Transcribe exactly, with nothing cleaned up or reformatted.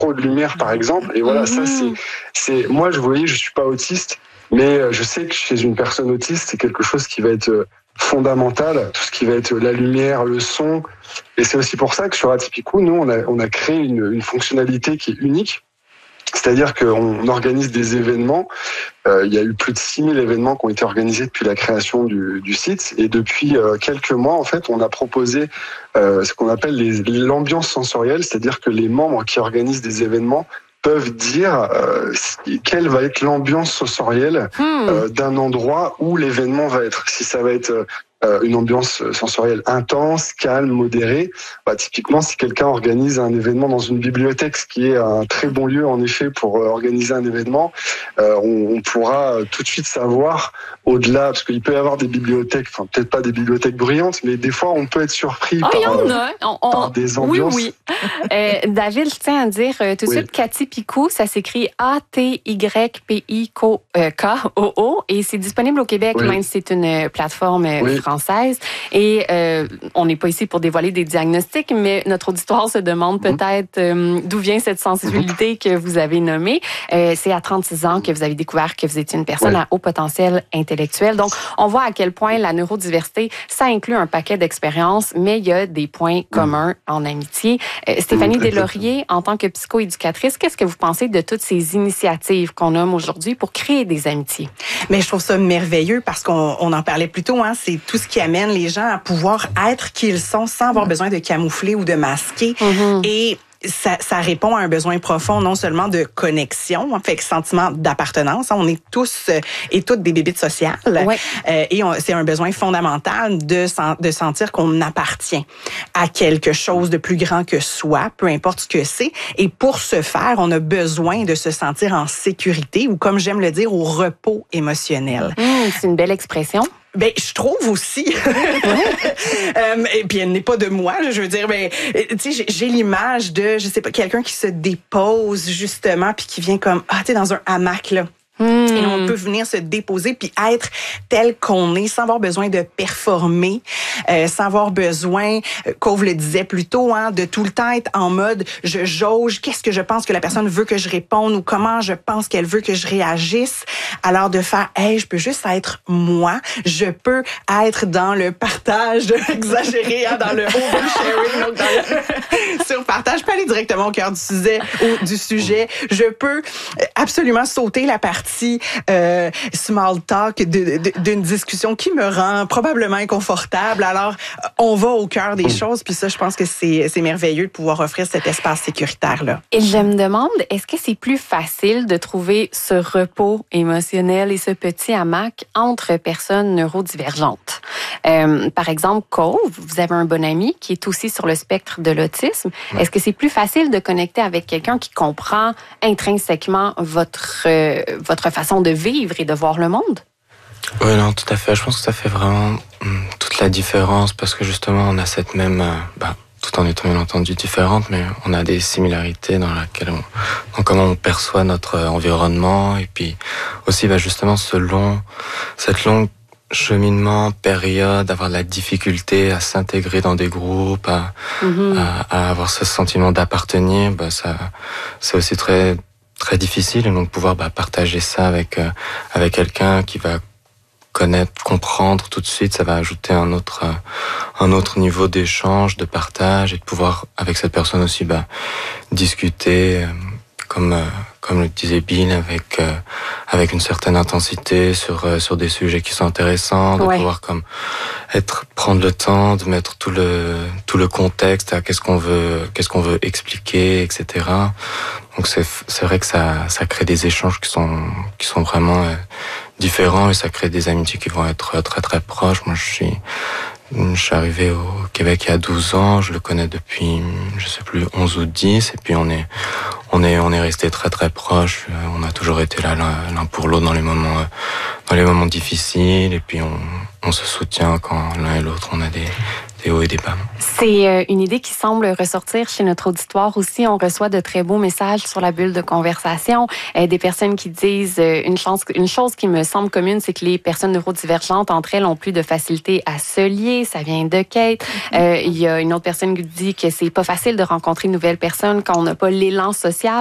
trop de lumière, par exemple. Et voilà, mmh. ça, c'est, c'est, moi, je voyais, je suis pas autiste, mais je sais que chez une personne autiste, c'est quelque chose qui va être fondamental, tout ce qui va être la lumière, le son. Et c'est aussi pour ça que sur Atypico, nous, on a, on a créé une, une fonctionnalité qui est unique. C'est-à-dire qu'on organise des événements. Euh, il y a eu plus de six mille événements qui ont été organisés depuis la création du, du site. Et depuis euh, quelques mois, en fait, on a proposé euh, ce qu'on appelle les, l'ambiance sensorielle, c'est-à-dire que les membres qui organisent des événements peuvent dire euh, quelle va être l'ambiance sensorielle hmm. euh, d'un endroit où l'événement va être. Si ça va être euh, une ambiance sensorielle intense, calme, modérée, bah, typiquement si quelqu'un organise un événement dans une bibliothèque, ce qui est un très bon lieu en effet pour euh, organiser un événement, euh, on, on pourra tout de suite savoir au-delà, parce qu'il peut y avoir des bibliothèques, enfin peut-être pas des bibliothèques bruyantes, mais des fois on peut être surpris oh, par, y en euh, a. On, on... par des ambiances. Oui, oui. euh, David, je tiens à dire euh, tout de oui. suite qu'Atypico, ça s'écrit A T Y P I K O O et c'est disponible au Québec, oui. même si c'est une plateforme oui. française. Et euh, on n'est pas ici pour dévoiler des diagnostics, mais notre auditoire se demande mmh. peut-être euh, d'où vient cette sensibilité mmh. que vous avez nommée. Euh, c'est à trente-six ans que vous avez découvert que vous étiez une personne oui. à haut potentiel intellectuel. Donc, on voit à quel point la neurodiversité, ça inclut un paquet d'expériences, mais il y a des points communs mmh. en amitié. Euh, Stéphanie mmh. Deslauriers, en tant que psychoéducatrice, qu'est-ce que vous pensez de toutes ces initiatives qu'on nomme aujourd'hui pour créer des amitiés? Mais je trouve ça merveilleux parce qu'on on en parlait plus tôt, hein, c'est tout ce qui amène les gens à pouvoir être qui ils sont sans avoir besoin de camoufler ou de masquer. Mm-hmm. Et Ça, ça répond à un besoin profond, non seulement de connexion, fait sentiment d'appartenance. On est tous et toutes des bébites sociales, ouais. euh, et on, c'est un besoin fondamental de, de sentir qu'on appartient à quelque chose de plus grand que soi, peu importe ce que c'est. Et pour ce faire, on a besoin de se sentir en sécurité, ou comme j'aime le dire, au repos émotionnel. Mmh, c'est une belle expression. Ben, je trouve aussi. euh, et puis elle n'est pas de moi, je veux dire, ben, tu sais, j'ai l'image de, je sais pas, quelqu'un qui se dépose justement, puis qui vient comme, ah, tu sais, dans un hamac là. Mmh. Et on peut venir se déposer puis être tel qu'on est sans avoir besoin de performer, euh, sans avoir besoin, euh, Cove le disait plus tôt, hein, de tout le temps être en mode je jauge, qu'est-ce que je pense que la personne veut que je réponde ou comment je pense qu'elle veut que je réagisse. Alors de faire, hey, je peux juste être moi, je peux être dans le partage exagéré, hein, dans le oversharing, donc dans le surpartage, je peux aller directement au cœur du sujet ou du sujet. Je peux absolument sauter la partie Euh, small talk de, de, d'une discussion qui me rend probablement inconfortable. Alors, on va au cœur des choses, puis ça, je pense que c'est, c'est merveilleux de pouvoir offrir cet espace sécuritaire-là. Et je me demande, est-ce que c'est plus facile de trouver ce repos émotionnel et ce petit hamac entre personnes neurodivergentes? Euh, par exemple, Cove, vous avez un bon ami qui est aussi sur le spectre de l'autisme. Est-ce que c'est plus facile de connecter avec quelqu'un qui comprend intrinsèquement votre, euh, votre façon de vivre et de voir le monde? Oui, non, tout à fait. Je pense que ça fait vraiment hum, toute la différence parce que justement, on a cette même... Euh, bah, tout en étant bien entendu différentes, mais on a des similarités dans laquelle on, dans comment on perçoit notre environnement et puis aussi, bah, justement, ce long, cette longue cheminement, période, avoir de la difficulté à s'intégrer dans des groupes, à, mm-hmm. à, à avoir ce sentiment d'appartenir, bah, ça, c'est aussi très, très difficile. Et donc, pouvoir, bah, partager ça avec, euh, avec quelqu'un qui va connaître, comprendre tout de suite, ça va ajouter un autre, euh, un autre niveau d'échange, de partage et de pouvoir, avec cette personne aussi, bah, discuter, euh, comme, euh, comme le disait Bill, avec, euh, avec une certaine intensité sur, euh, sur des sujets qui sont intéressants, de ouais. pouvoir comme être, prendre le temps de mettre tout le, tout le contexte à qu'est-ce qu'on veut, qu'est-ce qu'on veut expliquer, et cetera. Donc c'est, c'est vrai que ça, ça crée des échanges qui sont, qui sont vraiment euh, différents et ça crée des amitiés qui vont être très très proches. Moi, je suis, je suis arrivé au Québec il y a douze ans. Je le connais depuis, je sais plus, onze ou dix. Et puis on est, on est, on est resté très très proches. On a toujours été là l'un, l'un pour l'autre dans les moments, dans les moments difficiles. Et puis on, on se soutient quand l'un et l'autre on a des, des hauts et des bas. C'est euh, une idée qui semble ressortir chez notre auditoire aussi. On reçoit de très beaux messages sur la bulle de conversation. Euh, des personnes qui disent euh, une, chance, une chose qui me semble commune, c'est que les personnes neurodivergentes, entre elles, ont plus de facilité à se lier. Ça vient de Kate. Euh, il y a une autre personne qui dit que c'est pas facile de rencontrer une nouvelle personne quand on n'a pas l'élan social.